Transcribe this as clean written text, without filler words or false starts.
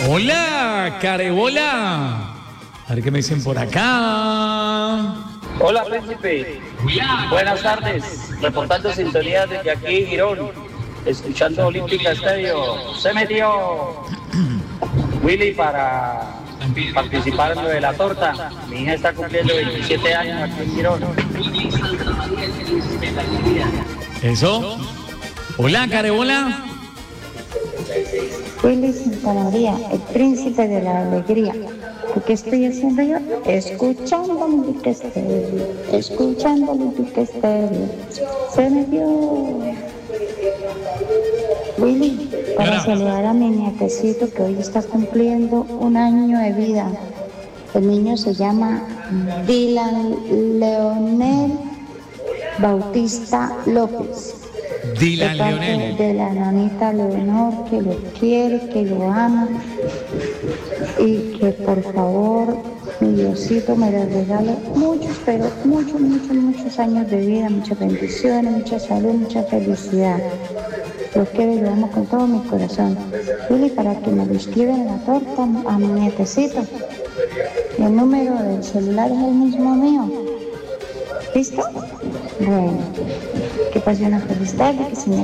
Hola, Carebola. A ver qué me dicen por acá. Hola, príncipe. Buenas tardes. Reportando sintonía desde aquí, Girón. Escuchando Olímpica Estéreo. Se metió Willy para participar en lo de la torta. Mi hija está cumpliendo 27 años aquí en Girón. Eso. Hola, Carebola. Willy Santa María, el príncipe de la alegría. ¿Qué estoy haciendo yo? Escuchando Olímpica Estéreo, escuchando Olímpica Estéreo. Se me dio. Willy, para saludar a mi nietecito que hoy está cumpliendo 1 año de vida. El niño se llama Dylan Leonel Bautista López. Dylan Leonel. De la nanita Leonor, que lo quiere, que lo ama, y que por favor mi Diosito me le regale muchos, pero muchos años de vida, muchas bendiciones, mucha salud, mucha felicidad. Los quiero y lo amo con todo mi corazón. Willy, para que me lo escriban en la torta a mi nietecito. El número del celular es el mismo mío. ¿Listo? Bueno, que pase una feliz tarde, que se me